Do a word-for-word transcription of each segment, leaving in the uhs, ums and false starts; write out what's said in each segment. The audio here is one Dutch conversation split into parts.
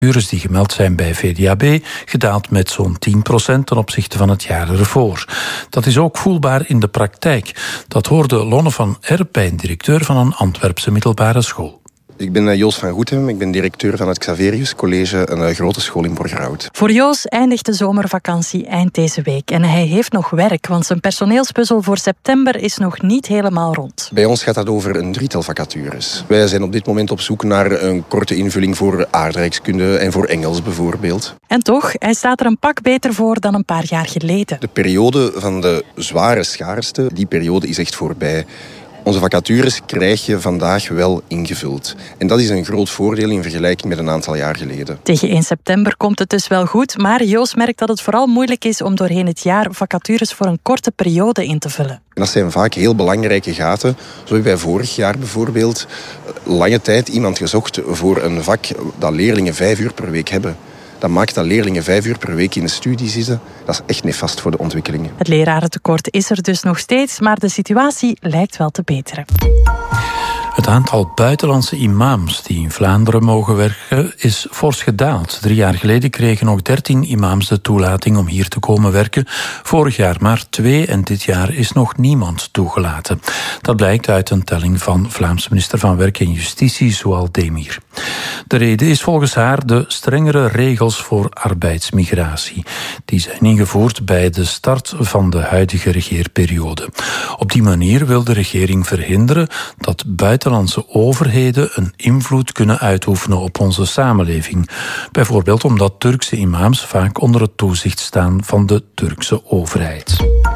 vacatures die gemeld zijn bij V D A B gedaald met zo'n tien procent ten opzichte van het jaar ervoor. Dat is ook voelbaar in de praktijk. Dat hoorde Lonne van Erp bij een directeur van een Antwerpse middelbare school. Ik ben Joos van Goethem, ik ben directeur van het Xaverius College, een grote school in Borgerhout. Voor Joos eindigt de zomervakantie eind deze week en hij heeft nog werk, want zijn personeelspuzzel voor september is nog niet helemaal rond. Bij ons gaat dat over een drietal vacatures. Wij zijn op dit moment op zoek naar een korte invulling voor aardrijkskunde en voor Engels bijvoorbeeld. En toch, hij staat er een pak beter voor dan een paar jaar geleden. De periode van de zware schaarste, die periode is echt voorbij. Onze vacatures krijg je vandaag wel ingevuld. En dat is een groot voordeel in vergelijking met een aantal jaar geleden. Tegen één september komt het dus wel goed, maar Joos merkt dat het vooral moeilijk is om doorheen het jaar vacatures voor een korte periode in te vullen. En dat zijn vaak heel belangrijke gaten. Zo hebben wij vorig jaar bijvoorbeeld lange tijd iemand gezocht voor een vak dat leerlingen vijf uur per week hebben. Dat maakt dat leerlingen vijf uur per week in de studie zitten. Dat is echt nefast voor de ontwikkelingen. Het lerarentekort is er dus nog steeds, maar de situatie lijkt wel te beteren. Het aantal buitenlandse imams die in Vlaanderen mogen werken is fors gedaald. Drie jaar geleden kregen nog dertien imams de toelating om hier te komen werken. Vorig jaar maar twee en dit jaar is nog niemand toegelaten. Dat blijkt uit een telling van Vlaams minister van Werk en Justitie, Zoal Demir. De reden is volgens haar de strengere regels voor arbeidsmigratie. Die zijn ingevoerd bij de start van de huidige regeerperiode. Op die manier wil de regering verhinderen dat buitenlandse overheden een invloed kunnen uitoefenen op onze samenleving. Bijvoorbeeld omdat Turkse imams vaak onder het toezicht staan van de Turkse overheid.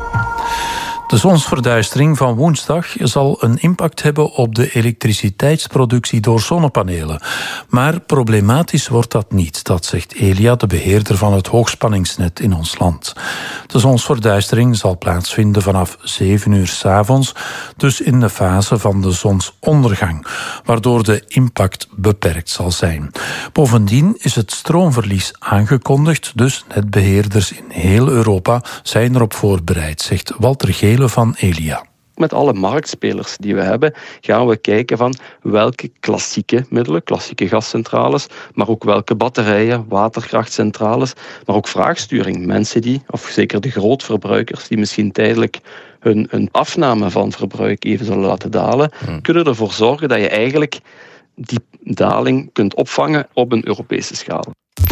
De zonsverduistering van woensdag zal een impact hebben op de elektriciteitsproductie door zonnepanelen. Maar problematisch wordt dat niet, dat zegt Elia, de beheerder van het hoogspanningsnet in ons land. De zonsverduistering zal plaatsvinden vanaf zeven uur 's avonds, dus in de fase van de zonsondergang, waardoor de impact beperkt zal zijn. Bovendien is het stroomverlies aangekondigd, dus netbeheerders in heel Europa zijn erop voorbereid, zegt Walter Gele van Elia. Met alle marktspelers die we hebben, gaan we kijken van welke klassieke middelen, klassieke gascentrales, maar ook welke batterijen, waterkrachtcentrales, maar ook vraagsturing. Mensen die, of zeker de grootverbruikers, die misschien tijdelijk hun, hun afname van verbruik even zullen laten dalen, hmm. kunnen ervoor zorgen dat je eigenlijk die daling kunt opvangen op een Europese schaal.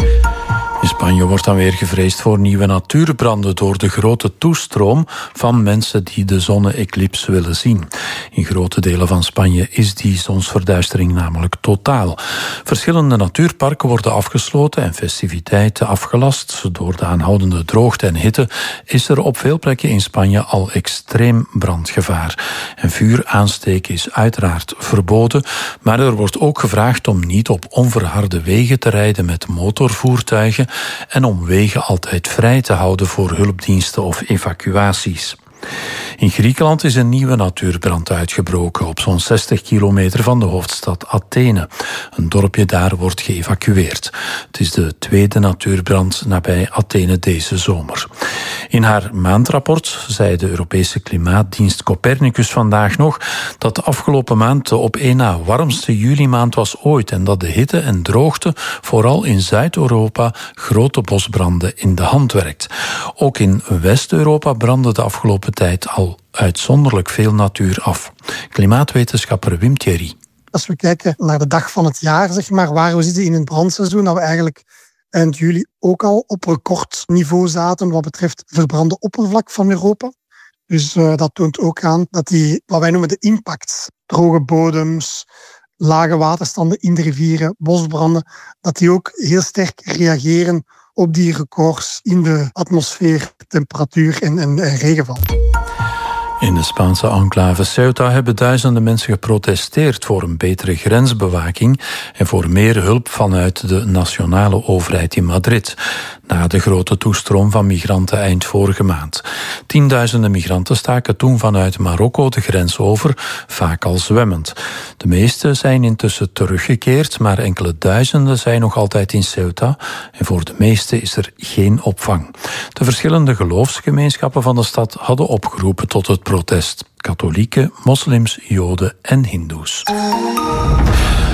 In Spanje wordt dan weer gevreesd voor nieuwe natuurbranden door de grote toestroom van mensen die de zonne-eclips willen zien. In grote delen van Spanje is die zonsverduistering namelijk totaal. Verschillende natuurparken worden afgesloten en festiviteiten afgelast. Door de aanhoudende droogte en hitte is er op veel plekken in Spanje al extreem brandgevaar. En vuur aansteken is uiteraard verboden, maar er wordt ook gevraagd om niet op onverharde wegen te rijden met motorvoertuigen en om wegen altijd vrij te houden voor hulpdiensten of evacuaties. In Griekenland is een nieuwe natuurbrand uitgebroken op zo'n zestig kilometer van de hoofdstad Athene. Een dorpje daar wordt geëvacueerd. Het is de tweede natuurbrand nabij Athene deze zomer. In haar maandrapport zei de Europese klimaatdienst Copernicus vandaag nog dat de afgelopen maand de op één na warmste julimaand was ooit en dat de hitte en droogte vooral in Zuid-Europa grote bosbranden in de hand werkt. Ook in West-Europa brandde de afgelopen tijd al uitzonderlijk veel natuur af. Klimaatwetenschapper Wim Thierry. Als we kijken naar de dag van het jaar, zeg maar, waar we zitten in het brandseizoen, dat we eigenlijk eind juli ook al op recordniveau zaten wat betreft verbrande oppervlak van Europa. Dus uh, dat toont ook aan dat die, wat wij noemen de impact, droge bodems, lage waterstanden in de rivieren, bosbranden, dat die ook heel sterk reageren op die records in de atmosfeer, temperatuur en, en, en regenval. In de Spaanse enclave Ceuta hebben duizenden mensen geprotesteerd voor een betere grensbewaking en voor meer hulp vanuit de nationale overheid in Madrid, na de grote toestroom van migranten eind vorige maand. Tienduizenden migranten staken toen vanuit Marokko de grens over, vaak al zwemmend. De meeste zijn intussen teruggekeerd, maar enkele duizenden zijn nog altijd in Ceuta en voor de meeste is er geen opvang. De verschillende geloofsgemeenschappen van de stad hadden opgeroepen tot het protest. Katholieken, moslims, joden en hindoes.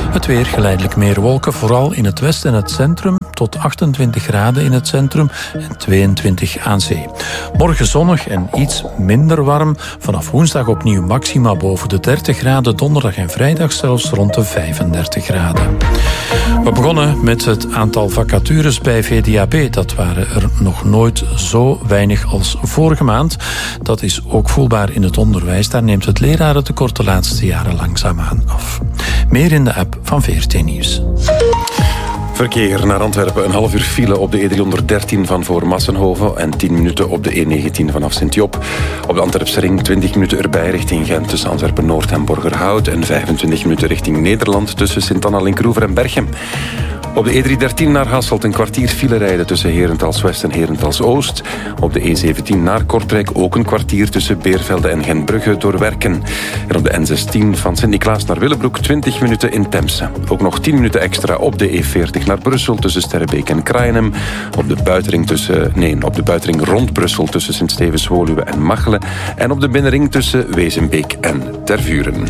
Het weer geleidelijk meer wolken, vooral in het westen en het centrum. Tot achtentwintig graden in het centrum en tweeëntwintig aan zee. Morgen zonnig en iets minder warm. Vanaf woensdag opnieuw maxima boven de dertig graden. Donderdag en vrijdag zelfs rond de vijfendertig graden. We begonnen met het aantal vacatures bij V D A B. Dat waren er nog nooit zo weinig als vorige maand. Dat is ook voelbaar in het onderwijs. Daar neemt het lerarentekort de laatste jaren langzaamaan af. Meer in de app van V R T Nieuws. Verkeer naar Antwerpen, een half uur file op de E driehonderddertien van voor Massenhoven en tien minuten op de E negentien vanaf Sint-Job. Op de Antwerpse ring twintig minuten erbij richting Gent tussen Antwerpen-Noord en Borgerhout en vijfentwintig minuten richting Nederland tussen Sint-Anna-Linkroever en Berchem. Op de E driehonderddertien naar Hasselt een kwartier file rijden tussen Herentals-West en Herentals-Oost. Op de E zeventien naar Kortrijk ook een kwartier tussen Beervelde en Gentbrugge door Werken. En op de N zestien van Sint-Niklaas naar Willebroek twintig minuten in Temse. Ook nog tien minuten extra op de E veertig naar Brussel tussen Sterrebeek en Kraaienhem. Op de buitenring tussen, nee, op de buitenring rond Brussel tussen Sint-Stevens-Woluwe en Machelen. En op de binnenring tussen Wezenbeek en Tervuren.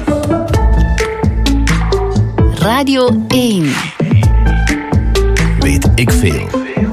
Radio één. Weet ik veel.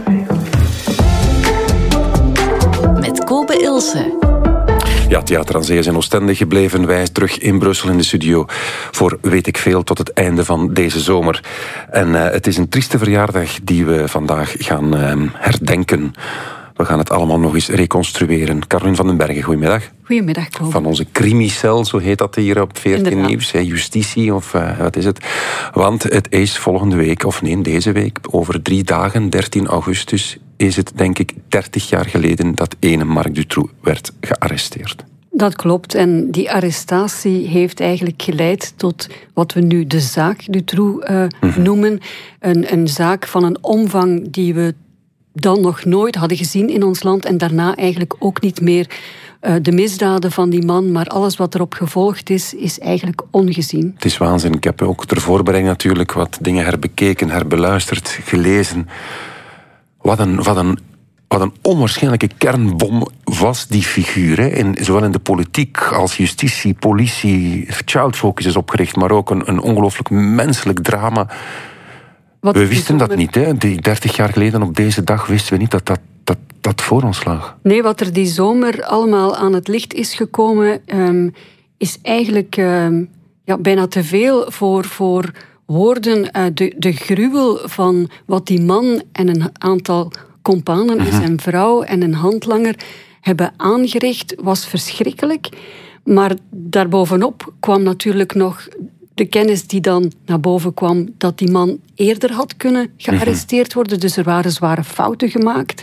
Met Kobe Ilse. Ja, Theater aan Zee is in Oostende gebleven. Wij terug in Brussel in de studio voor Weet ik veel tot het einde van deze zomer. En uh, het is een trieste verjaardag die we vandaag gaan uh, herdenken. We gaan het allemaal nog eens reconstrueren. Caroline van den Bergen, goedemiddag. Goedemiddag, Kobe. Van onze crimicel, zo heet dat hier op veertien Inderdaad. Nieuws. Justitie, of uh, wat is het? Want het is volgende week, of nee, deze week, over drie dagen, dertien augustus, is het denk ik dertig jaar geleden dat ene Marc Dutroux werd gearresteerd. Dat klopt. En die arrestatie heeft eigenlijk geleid tot wat we nu de zaak Dutroux uh, mm-hmm. noemen. Een, een zaak van een omvang die we dan nog nooit hadden gezien in ons land en daarna eigenlijk ook niet meer. Uh, de misdaden van die man, maar alles wat erop gevolgd is, is eigenlijk ongezien. Het is waanzin. Ik heb ook ter voorbereiding natuurlijk wat dingen herbekeken, herbeluisterd, gelezen. Wat een, wat een, wat een onwaarschijnlijke kernbom was die figuur. Hè? In, zowel in de politiek als justitie, politie, Child Focus is opgericht, maar ook een, een ongelooflijk menselijk drama. Wat we wisten dat niet, hè? Die dertig jaar geleden op deze dag wisten we niet dat dat, dat dat voor ons lag. Nee, wat er die zomer allemaal aan het licht is gekomen, um, is eigenlijk um, ja, bijna te veel voor, voor woorden. Uh, de, de gruwel van wat die man en een aantal companen, mm-hmm. zijn vrouw en een handlanger, hebben aangericht, was verschrikkelijk. Maar daarbovenop kwam natuurlijk nog de kennis die dan naar boven kwam dat die man eerder had kunnen gearresteerd worden. Dus er waren zware fouten gemaakt.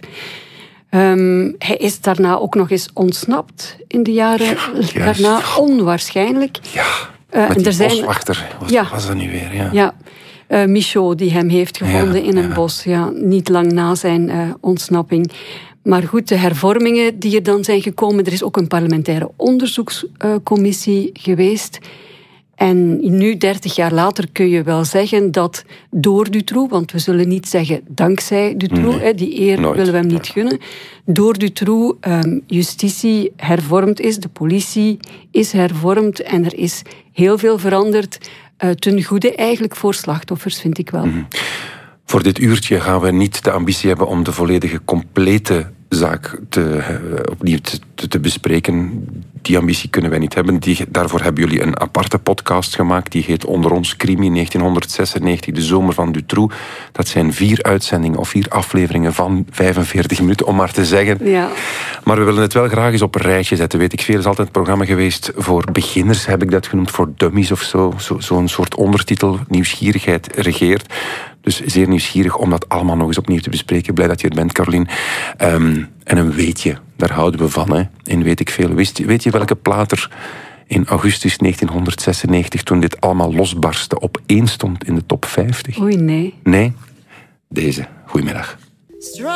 Um, hij is daarna ook nog eens ontsnapt in de jaren ja, daarna. Onwaarschijnlijk. Ja, uh, met die er zijn, boswachter. Wat ja, was dat nu weer? Ja, ja uh, Michaud die hem heeft gevonden ja, in een ja. bos. Ja, niet lang na zijn uh, ontsnapping. Maar goed, de hervormingen die er dan zijn gekomen. Er is ook een parlementaire onderzoekscommissie uh, geweest. En nu, dertig jaar later, kun je wel zeggen dat door Dutroux, want we zullen niet zeggen dankzij Dutroux, nee, hè, die eer nooit. willen we hem niet gunnen, door Dutroux um, justitie hervormd is, de politie is hervormd en er is heel veel veranderd uh, ten goede eigenlijk voor slachtoffers, vind ik wel. Mm-hmm. Voor dit uurtje gaan we niet de ambitie hebben om de volledige, complete zaak te, uh, opnieuw te, te, te bespreken. Die ambitie kunnen wij niet hebben. Die, daarvoor hebben jullie een aparte podcast gemaakt. Die heet Onder ons Crimi negentien zesennegentig, de zomer van Dutroux. Dat zijn vier uitzendingen of vier afleveringen van vijfenveertig minuten, om maar te zeggen. Ja. Maar we willen het wel graag eens op een rijtje zetten. Weet ik veel, is altijd een programma geweest voor beginners, heb ik dat genoemd, voor dummies of zo. Zo, zo'n soort ondertitel, nieuwsgierigheid regeert. Dus zeer nieuwsgierig om dat allemaal nog eens opnieuw te bespreken. Blij dat je er bent, Caroline. Um, en een weetje, daar houden we van, hè? In Weet ik veel. Weet je, weet je welke plaat er in augustus negentien zesennegentig, toen dit allemaal losbarstte, op één stond in de top vijftig? Oei, nee. Nee? Deze. Goedemiddag.